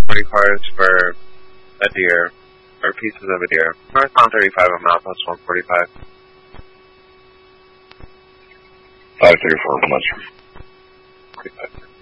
40 cars for a deer, or pieces of a deer. Northbound 35 on milepost 145. 534, how much? 45.